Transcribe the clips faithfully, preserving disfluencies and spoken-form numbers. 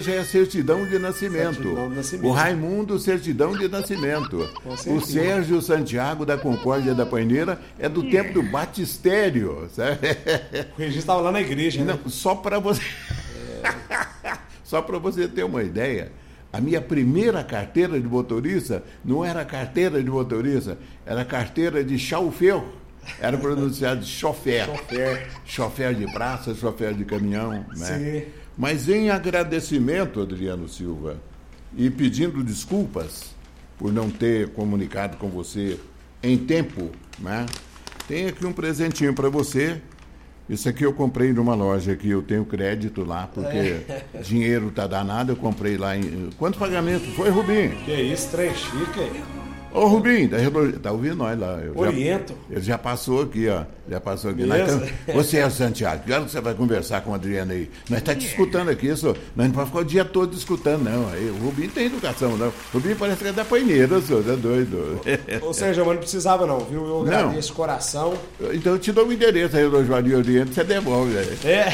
já é certidão de nascimento. Certidão de nascimento. O Raimundo, certidão de nascimento. O Sérgio Santiago da Concórdia da Paineira é do tempo do batistério. Sabe? O registro estava lá na igreja, né? Não, só para você... É. Só para você ter uma ideia, a minha primeira carteira de motorista não era carteira de motorista, era carteira de chauffeur. Era pronunciado de chofer. Chofer. Chofer de praça, chofer de caminhão. Né? Sim. Mas em agradecimento, Adriano Silva, e pedindo desculpas por não ter comunicado com você em tempo, né? Tem aqui um presentinho para você. Isso aqui eu comprei numa loja que eu tenho crédito lá, porque é. dinheiro tá danado, eu comprei lá em... Quanto pagamento foi, Rubinho? Que isso, trem chique. Ô, Rubinho, tá, tá ouvindo nós lá. Eu Oriento. Já, ele já passou aqui, ó. Já passou aqui. Nós tamo, você é o Santiago, que hora que você vai conversar com a Adriana aí? Nós tá discutindo aqui, isso. Nós não podemos ficar o dia todo discutindo, não. Aí, o Rubinho tem educação, não. O Rubinho parece que é da Paineira, senhor, tá doido. Ou seja, mas não precisava não, viu? Eu agradeço de coração. Então eu te dou o endereço aí do Joaria Oriente, você devolve. Aí. É.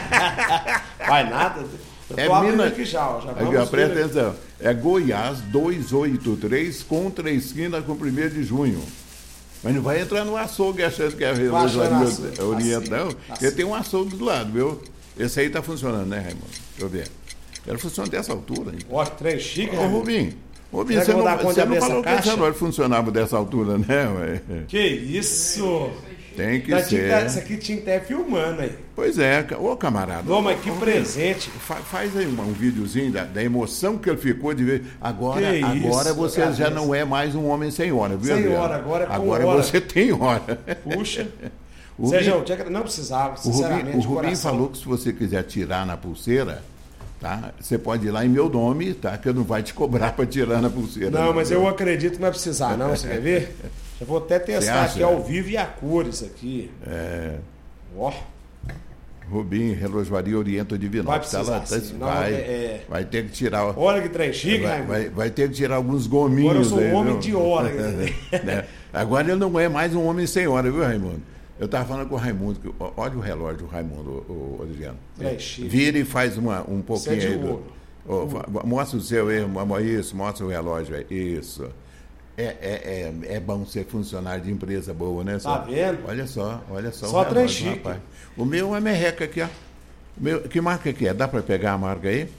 Vai nada. Eu tô é abrindo Minas... aqui já, ó. Já aqui, ó, presta atenção. É Goiás duzentos e oitenta e três, contra a esquina com primeiro de junho. Mas não vai entrar no açougue achando que é a Relojoaria Oriente, não. Porque tem um açougue do lado, viu? Esse aí tá funcionando, né, Raimundo? Deixa eu ver. Ela funciona dessa altura. Hein? Ó, trem chique, Ô, Rubinho. Rubinho, você não, você não falou que essa loja funcionava dessa altura, né? Ué? Que isso? Tem que da ser. Tinta, isso aqui tinha que estar filmando aí. Pois é, ô camarada. Não, mas que presente. Faz, faz aí um, um videozinho da, da emoção que ele ficou de ver. Agora, que agora isso, você já cabeça. não é mais um homem sem hora, viu? Sem Adriano? hora, agora é com Agora hora. você tem hora. Puxa. O Sérgio, não precisava, sinceramente. O Rubinho, o Rubinho falou que se você quiser tirar na pulseira, tá? Você pode ir lá em meu nome, tá? Que eu não vai te cobrar para tirar na pulseira. Não, não mas eu acredito que não vai precisar, não. Você quer ver? Eu vou até testar aqui ao vivo e a cores aqui. É. Ó. Rubinho, Relojoaria Oriente Divinópolis. Vai, tá, tá, não, vai, é... vai ter que tirar. Olha que trem chique, vai, né? vai, vai ter que tirar alguns gominhos. Agora eu sou aí, um homem viu? de hora. né? Agora ele não é mais um homem sem hora, viu, Raimundo? Eu estava falando com o Raimundo, que, olha o relógio do Raimundo, o, o Adriano. É chique. Vira e faz uma, um pouquinho Sete aí. Do, oh, mostra o seu aí, isso, mostra o relógio aí. Isso. É, é, é, é bom ser funcionário de empresa boa, né? Tá vendo? Olha só, olha só. Só trem chique. Rapaz. O meu é merreca aqui, ó. O meu, que marca que é? Dá para pegar a marca aí?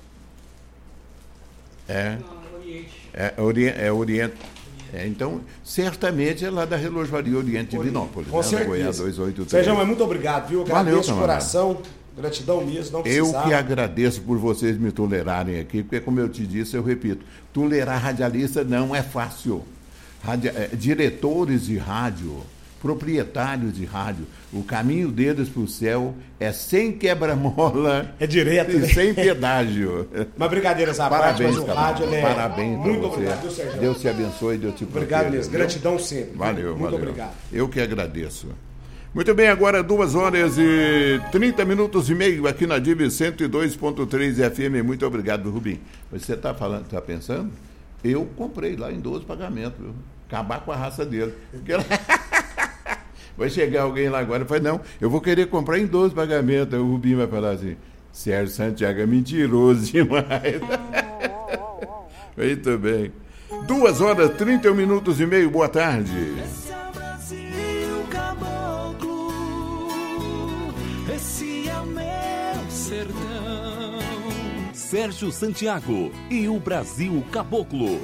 É. Não, Oriente. É Oriente. É Oriente. É, então, certamente é lá da Relojoaria Oriente Divinópolis. Com né? certeza. Goiás duzentos e oitenta e três. Sérgio, mas muito obrigado, viu? Agradeço de coração. Gratidão mesmo, não precisava. Eu que agradeço por vocês me tolerarem aqui, porque, como eu te disse, eu repito, tolerar radialista não é fácil. Radia, é, diretores de rádio, proprietários de rádio, o caminho deles para o céu é sem quebra-mola. É direto, e né? sem pedágio. Mas brincadeiras à parte, mas o rádio, né? Parabéns para muito você. obrigado, Sérgio. Deus te abençoe, Deus te proteja. Obrigado mesmo, gratidão sempre. Valeu, muito valeu. obrigado. Eu que agradeço. Muito bem, agora duas horas e trinta minutos e meio aqui na D I V cento e dois ponto três F M. Muito obrigado, Rubinho. Você está falando, está pensando? Eu comprei lá em doze pagamentos, viu? Acabar com a raça dele. Vai chegar alguém lá agora e fala, não, eu vou querer comprar em doze pagamentos. Aí o Rubinho vai falar assim, Sérgio Santiago é mentiroso demais. Muito bem. Duas horas, trinta e um minutos e meio, boa tarde. Esse é o meu sertão. Sérgio Santiago e o Brasil Caboclo.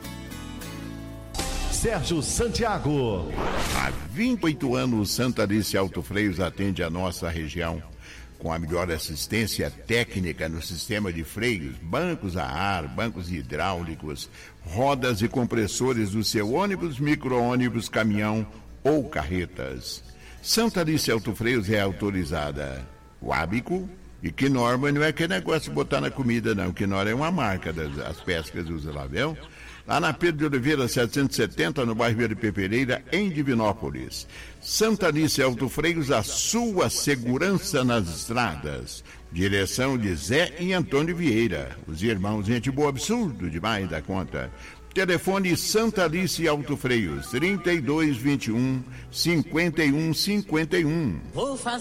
Sérgio Santiago. Há vinte e oito anos, Santa Alice Auto Freios atende a nossa região com a melhor assistência técnica no sistema de freios, bancos a ar, bancos hidráulicos, rodas e compressores do seu ônibus, micro-ônibus, caminhão ou carretas. Santa Alice Auto Freios é autorizada o Ábico, e Knorr não é aquele negócio de botar na comida, não. Knorr é uma marca das as pescas usa lá, viu? Lá na Pedro de Oliveira, setecentos e setenta, no bairro de Pepereira, em Divinópolis. Santa Alice Auto Freios, a sua segurança nas estradas. Direção de Zé e Antônio Vieira. Os irmãos, gente boa, absurdo demais da conta. Telefone Santa Alice Auto Freios, trinta e dois, vinte e um, cinquenta e um, cinquenta e um. Vou fazer